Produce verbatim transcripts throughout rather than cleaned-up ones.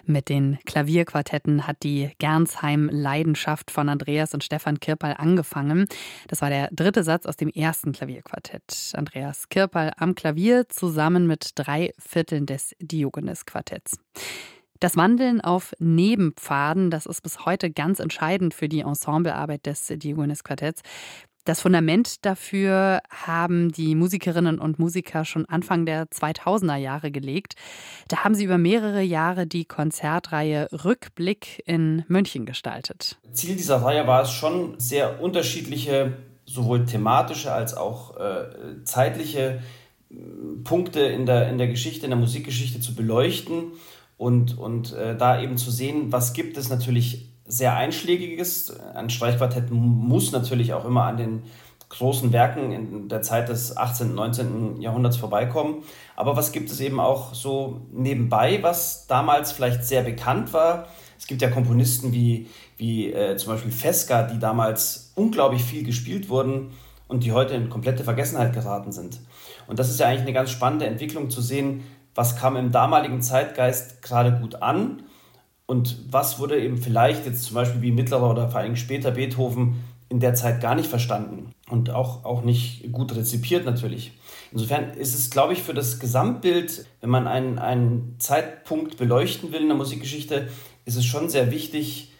Mit den Klavierquartetten hat die Gernsheim-Leidenschaft von Andreas und Stefan Kirpal angefangen. Das war der dritte Satz aus dem ersten Klavierquartett. Andreas Kirpal am Klavier zusammen mit drei Vierteln des Diogenes-Quartetts. Das Wandeln auf Nebenpfaden, das ist bis heute ganz entscheidend für die Ensemblearbeit des Diogenes-Quartetts. Das Fundament dafür haben die Musikerinnen und Musiker schon Anfang der zweitausender Jahre gelegt. Da haben sie über mehrere Jahre die Konzertreihe Rückblick in München gestaltet. Ziel dieser Reihe war es schon, sehr unterschiedliche, sowohl thematische als auch äh, zeitliche äh, Punkte in der, in der Geschichte, in der Musikgeschichte zu beleuchten und, und äh, da eben zu sehen, was gibt es natürlich sehr Einschlägiges. Ein Streichquartett muss natürlich auch immer an den großen Werken in der Zeit des achtzehnten, neunzehnten Jahrhunderts vorbeikommen. Aber was gibt es eben auch so nebenbei, was damals vielleicht sehr bekannt war? Es gibt ja Komponisten wie, wie äh, zum Beispiel Fesca, die damals unglaublich viel gespielt wurden und die heute in komplette Vergessenheit geraten sind. Und das ist ja eigentlich eine ganz spannende Entwicklung zu sehen, was kam im damaligen Zeitgeist gerade gut an. Und was wurde eben vielleicht jetzt zum Beispiel wie mittlerer oder vor allem später Beethoven in der Zeit gar nicht verstanden und auch, auch nicht gut rezipiert natürlich. Insofern ist es, glaube ich, für das Gesamtbild, wenn man einen, einen Zeitpunkt beleuchten will in der Musikgeschichte, ist es schon sehr wichtig,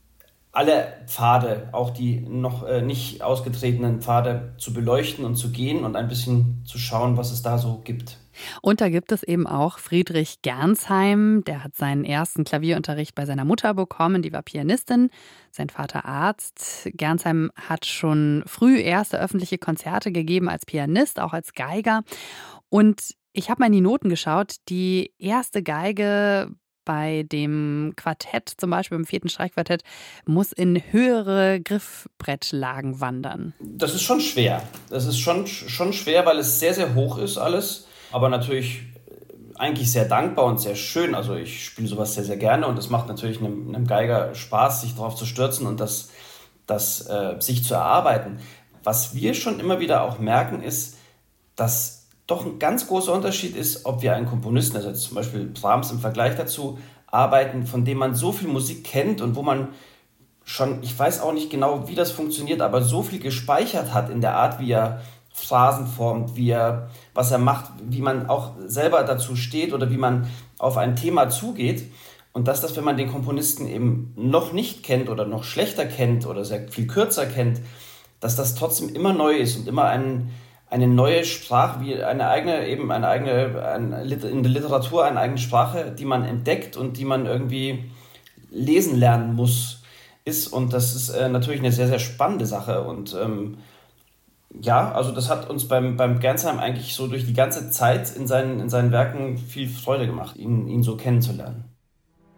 alle Pfade, auch die noch äh, nicht ausgetretenen Pfade zu beleuchten und zu gehen und ein bisschen zu schauen, was es da so gibt. Und da gibt es eben auch Friedrich Gernsheim. Der hat seinen ersten Klavierunterricht bei seiner Mutter bekommen. Die war Pianistin, sein Vater Arzt. Gernsheim hat schon früh erste öffentliche Konzerte gegeben als Pianist, auch als Geiger. Und ich habe mal in die Noten geschaut. Die erste Geige bei dem Quartett, zum Beispiel im vierten Streichquartett, muss in höhere Griffbrettlagen wandern. Das ist schon schwer. Das ist schon, schon schwer, weil es sehr, sehr hoch ist alles. Aber natürlich eigentlich sehr dankbar und sehr schön. Also ich spiele sowas sehr, sehr gerne und es macht natürlich einem, einem Geiger Spaß, sich darauf zu stürzen und das, das äh, sich zu erarbeiten. Was wir schon immer wieder auch merken, ist, dass doch ein ganz großer Unterschied ist, ob wir einen Komponisten, also zum Beispiel Brahms im Vergleich dazu, arbeiten, von dem man so viel Musik kennt und wo man schon, ich weiß auch nicht genau, wie das funktioniert, aber so viel gespeichert hat in der Art, wie er Phrasen formt, wie er, was er macht, wie man auch selber dazu steht oder wie man auf ein Thema zugeht. Und dass das, wenn man den Komponisten eben noch nicht kennt oder noch schlechter kennt oder sehr viel kürzer kennt, dass das trotzdem immer neu ist und immer ein, eine neue Sprache, wie eine eigene, eben eine eigene, eine, in der Literatur eine eigene Sprache, die man entdeckt und die man irgendwie lesen lernen muss, ist. Und das ist äh, natürlich eine sehr, sehr spannende Sache. Und ähm, ja, also das hat uns beim, beim Gernsheim eigentlich so durch die ganze Zeit in seinen, in seinen Werken viel Freude gemacht, ihn, ihn so kennenzulernen.